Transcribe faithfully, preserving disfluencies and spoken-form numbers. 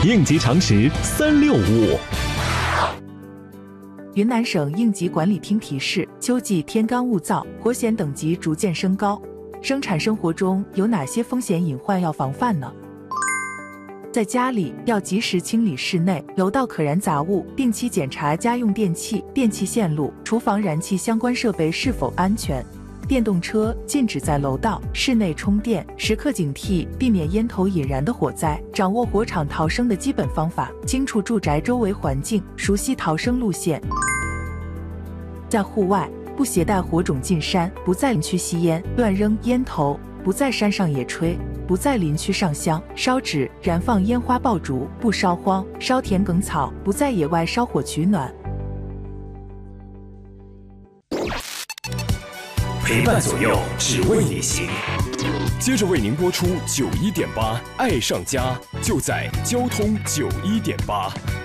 应急常识三六五。 云南省应急管理厅提示，秋季天干物燥，火险等级逐渐升高。生产生活中有哪些风险隐患要防范呢？在家里要及时清理室内楼道可燃杂物，定期检查家用电器、电气线路、厨房燃气相关设备是否安全。电动车禁止在楼道、室内充电，时刻警惕，避免烟头引燃的火灾。掌握火场逃生的基本方法，清楚住宅周围环境，熟悉逃生路线。在户外，不携带火种进山，不在林区吸烟、乱扔烟头，不在山上野炊，不在林区上香、烧纸、燃放烟花爆竹，不烧荒、烧田埂草，不在野外烧火取暖。 陪伴左右，只为你行。 接着为您播出九一点八，爱上家，就在交通九一点八。